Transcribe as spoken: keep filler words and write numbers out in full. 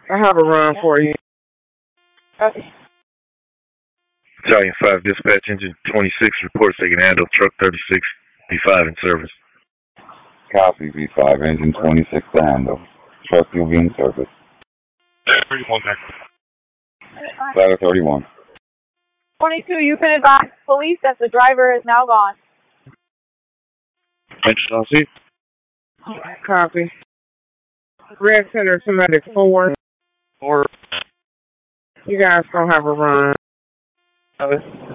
I have a run for you. Okay. Italian five dispatch engine twenty-six reports they can handle truck thirty-six V five in service. Copy V five engine twenty-six to handle. Truck will be in service. thirty-one Ladder thirty-one. twenty-two, you can advise police that the driver is now gone. Engine on seat. Copy. Red Center Semantic four. Four. You guys don't have a run.